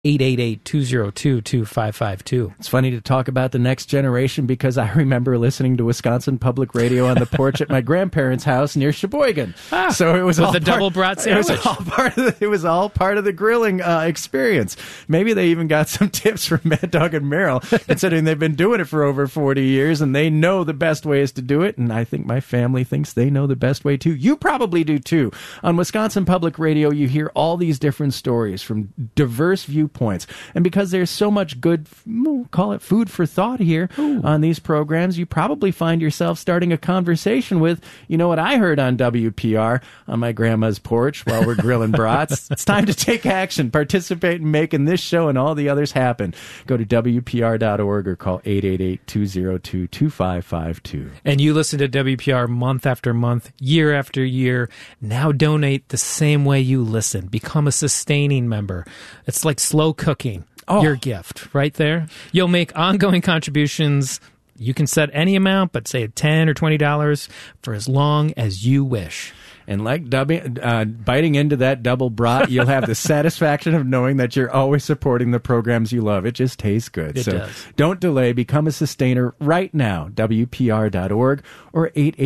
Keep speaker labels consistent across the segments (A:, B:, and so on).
A: 888-202-2552.
B: It's funny to talk about the next generation because I remember listening to Wisconsin Public Radio on the porch at my grandparents' house near Sheboygan. So it was
A: with
B: all
A: the double brat sandwich.
B: It was all part of the grilling experience. Maybe they even got some tips from Mad Dog and Merrill, considering they've been doing it for over 40 years and they know the best ways to do it. And I think my family thinks they know the best way too. You probably do too. On Wisconsin Public Radio, you hear all these different stories from diverse viewpoints. And because there's so much good, we'll call it food for thought here on these programs, you probably find yourself starting a conversation with, you know what I heard on WPR on my grandma's porch while we're grilling brats. It's time to take action, participate in making this show and all the others happen. Go to WPR.org or call 888-202-2552.
A: And you listen to WPR month after month, year after year. Now donate the same way you listen. Become a sustaining member. It's like slow cooking. Your gift right there. You'll make ongoing contributions. You can set any amount, but say $10 or $20 for as long as you wish.
B: And like biting into that double brat, you'll have the satisfaction of knowing that you're always supporting the programs you love. It just tastes good.
A: It does.
B: Don't delay. Become a sustainer right now. WPR.org or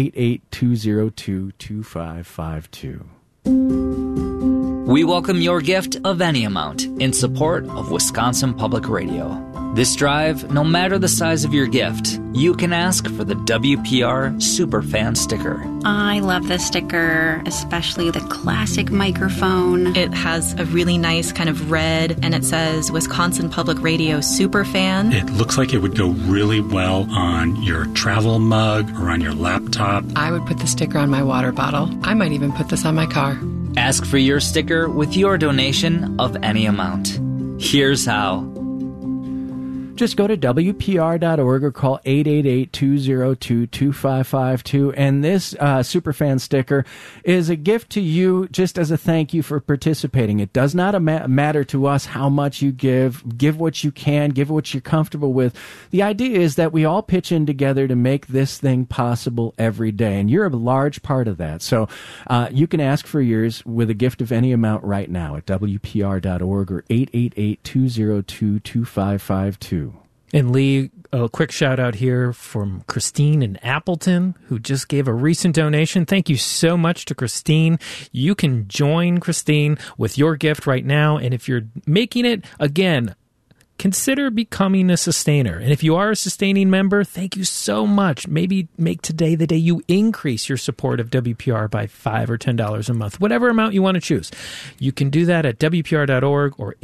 B: 888-202-2552.
C: We welcome your gift of any amount in support of Wisconsin Public Radio. This drive, no matter the size of your gift, you can ask for the WPR Superfan sticker.
D: I love this sticker, especially the classic microphone.
E: It has a really nice kind of red, and it says Wisconsin Public Radio Superfan.
F: It looks like it would go really well on your travel mug or on your laptop.
G: I would put the sticker on my water bottle. I might even put this on my car.
C: Ask for your sticker with your donation of any amount. Here's how.
B: Just go to WPR.org or call 888-202-2552. And this Superfan sticker is a gift to you just as a thank you for participating. It does not matter to us how much you give. Give what you can. Give what you're comfortable with. The idea is that we all pitch in together to make this thing possible every day. And you're a large part of that. So you can ask for yours with a gift of any amount right now at WPR.org or 888-202-2552.
A: And Lee, a quick shout out here from Christine in Appleton, who just gave a recent donation. Thank you so much to Christine. You can join Christine with your gift right now. And if you're making it, again, consider becoming a sustainer. And if you are a sustaining member, thank you so much. Maybe make today the day you increase your support of WPR by $5 or $10 a month, whatever amount you want to choose. You can do that at WPR.org or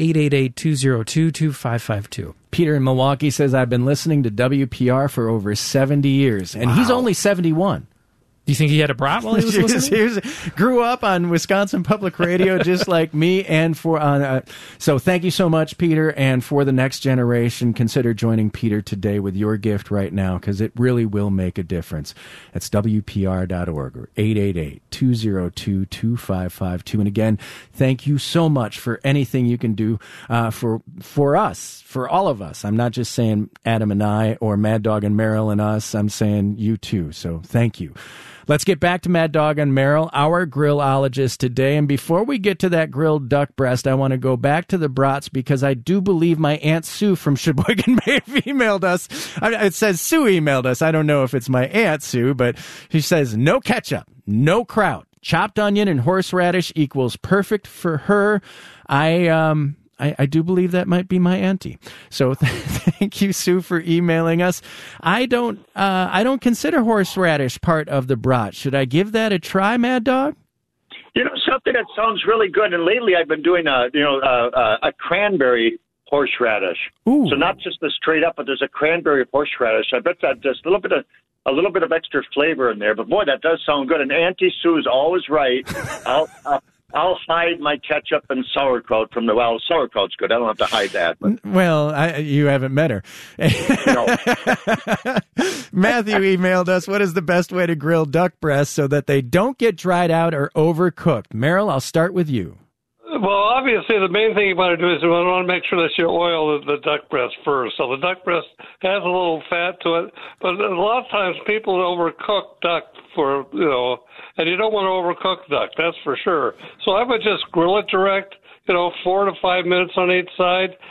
A: 888-202-2552.
B: Peter in Milwaukee says, I've been listening to WPR for over 70 years, and he's only 71.
A: Do you think he had a brat while he was listening?
B: Grew up on Wisconsin Public Radio just like me. And so thank you so much, Peter. And for the next generation, consider joining Peter today with your gift right now, because it really will make a difference. That's WPR.org or 888-202-2552. And again, thank you so much for anything you can do for us, for all of us. I'm not just saying Adam and I or Mad Dog and Merrill and us. I'm saying you too. So thank you. Let's get back to Mad Dog and Merrill, our grillologist today. And before we get to that grilled duck breast, I want to go back to the brats because I do believe my Aunt Sue from Sheboygan may have emailed us. It says Sue emailed us. I don't know if it's my Aunt Sue, but she says no ketchup, no kraut. Chopped onion and horseradish equals perfect for her. I do believe that might be my auntie. So thank you, Sue, for emailing us. I don't consider horseradish part of the brat. Should I give that a try, Mad Dog?
H: You know, something that sounds really good. And lately I've been doing a cranberry horseradish.
B: Ooh. So
H: not just the straight up, but there's a cranberry horseradish. I bet that just a little bit of extra flavor in there. But boy, that does sound good. And Auntie Sue's always right. I'll hide my ketchup and sauerkraut from sauerkraut's good. I don't have to hide that. But.
B: Well, you haven't met her.
H: No.
B: Matthew emailed us, what is the best way to grill duck breasts so that they don't get dried out or overcooked? Merrill, I'll start with you.
I: Well, obviously, the main thing you want to do is you want to make sure that you oil the duck breast first. So the duck breast has a little fat to it, but a lot of times people overcook duck and you don't want to overcook duck, that's for sure. So I would just grill it direct, 4 to 5 minutes on each side.